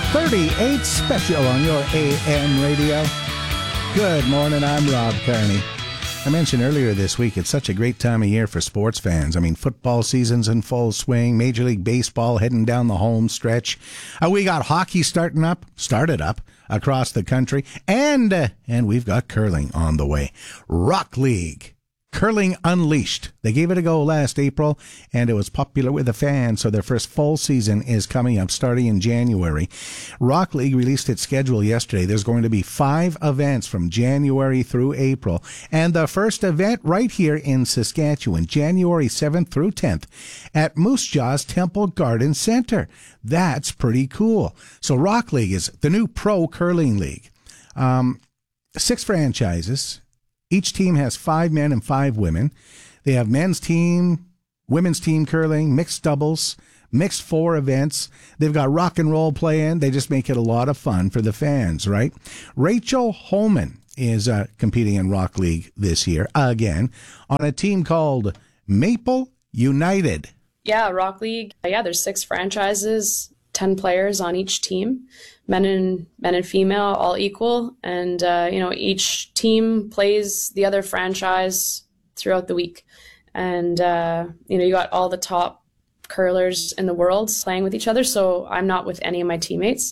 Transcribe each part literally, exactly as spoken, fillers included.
thirty-eight special on your A M radio. Good morning, I'm Rob Kearney. I mentioned earlier this week, it's such a great time of year for sports fans. I mean, football season's in full swing, Major League Baseball heading down the home stretch. Uh, we got hockey starting up, started up across the country, and uh, and we've got curling on the way. Rock League. Curling Unleashed. They gave it a go last April, and it was popular with the fans, so their first full season is coming up starting in January. Rock League released its schedule yesterday. There's going to be five events from January through April, and the first event right here in Saskatchewan, January seventh through tenth, at Moose Jaw's Temple Garden Centre. That's pretty cool. So Rock League is the new pro curling league. Um, six franchises. Each team has five men and five women. They have men's team, women's team curling, mixed doubles, mixed four events. They've got rock and roll playing. They just make it a lot of fun for the fans, right? Rachel Holman is uh, competing in Rock League this year, again, on a team called Maple United. Yeah, Rock League. Yeah, there's six franchises, ten players on each team. Men and men and female, all equal, and uh, you know, each team plays the other franchise throughout the week, and uh, you know, you got all the top curlers in the world playing with each other. So I'm not with any of my teammates,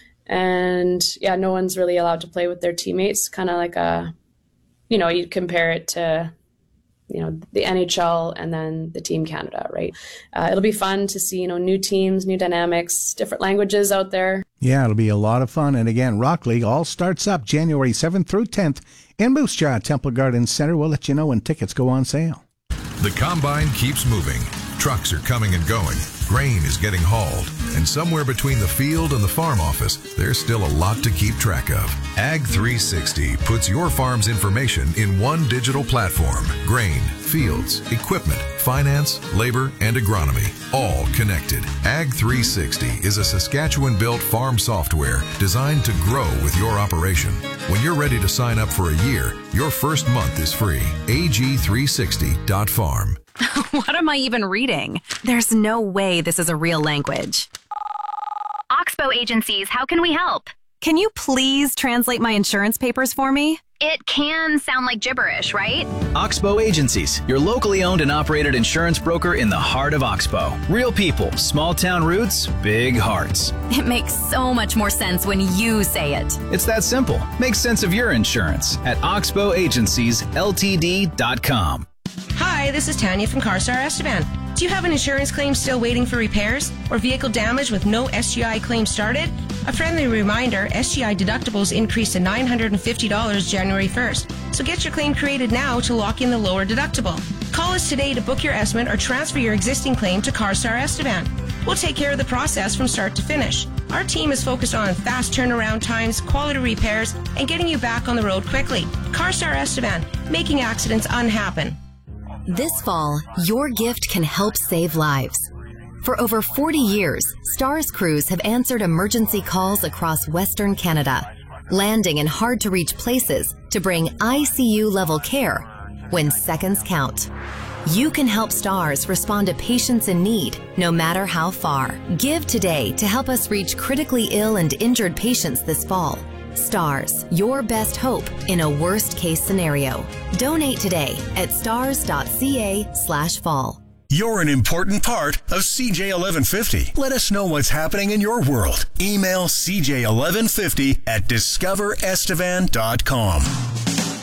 and yeah, no one's really allowed to play with their teammates. Kind of like a, you know, you compare it to, you know, the N H L and then the Team Canada, right? Uh, it'll be fun to see, you know, new teams, new dynamics, different languages out there. Yeah, it'll be a lot of fun. And again, Rock League all starts up January seventh through tenth in Moose Jaw Temple Garden Centre. We'll let you know when tickets go on sale. The combine keeps moving. Trucks are coming and going. Grain is getting hauled. And somewhere between the field and the farm office, there's still a lot to keep track of. Ag three sixty puts your farm's information in one digital platform. Grain, fields, equipment, finance, labor, and agronomy, all connected. Ag three sixty is a Saskatchewan-built farm software designed to grow with your operation. When you're ready to sign up for a year, your first month is free. A G three sixty dot farm. What am I even reading? There's no way this is a real language. Oxbow Agencies, how can we help? Can you please translate my insurance papers for me? It can sound like gibberish, right? Oxbow Agencies, your locally owned and operated insurance broker in the heart of Oxbow. Real people, small town roots, big hearts. It makes so much more sense when you say it. It's that simple. Make sense of your insurance at oxbow agencies l t d dot com. Hi, this is Tanya from CarStar Estevan. Do you have an insurance claim still waiting for repairs or vehicle damage with no S G I claim started? A friendly reminder, S G I deductibles increased to nine hundred fifty dollars January first. So get your claim created now to lock in the lower deductible. Call us today to book your estimate or transfer your existing claim to CarStar Estevan. We'll take care of the process from start to finish. Our team is focused on fast turnaround times, quality repairs, and getting you back on the road quickly. CarStar Estevan, making accidents unhappen. This fall, your gift can help save lives. For over forty years, STARS crews have answered emergency calls across Western Canada, landing in hard-to-reach places to bring I C U-level care when seconds count. You can help STARS respond to patients in need, no matter how far. Give today to help us reach critically ill and injured patients this fall. STARS, your best hope in a worst-case scenario. Donate today at stars dot c a slash fall. You're an important part of C J eleven fifty. Let us know what's happening in your world. Email c j eleven fifty at discover estevan dot com.